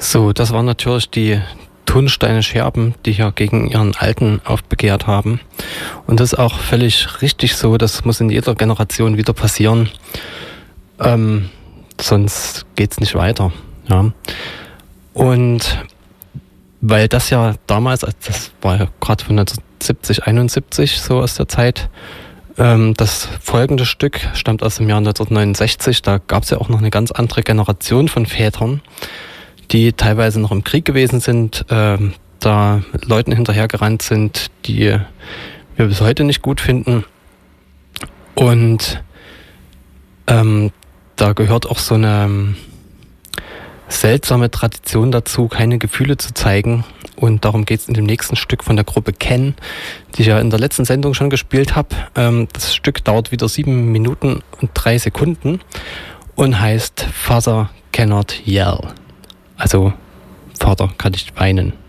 So, das waren natürlich die Tonsteine Scherben, die hier gegen ihren Alten aufbegehrt haben. Und das ist auch völlig richtig so. Das muss in jeder Generation wieder passieren. Sonst geht's nicht weiter. Ja. Und weil das ja damals, also das war ja gerade von 1970, 71 so aus der Zeit, das folgende Stück stammt aus dem Jahr 1969. Da gab es ja auch noch eine ganz andere Generation von Vätern, die teilweise noch im Krieg gewesen sind, da Leuten hinterhergerannt sind, die wir bis heute nicht gut finden. Und da gehört auch so eine seltsame Tradition dazu, keine Gefühle zu zeigen. Und darum geht es in dem nächsten Stück von der Gruppe Ken, die ich ja in der letzten Sendung schon gespielt habe. Das Stück dauert wieder 7 Minuten und 3 Sekunden und heißt Father Cannot Yell. Also Vater kann nicht weinen.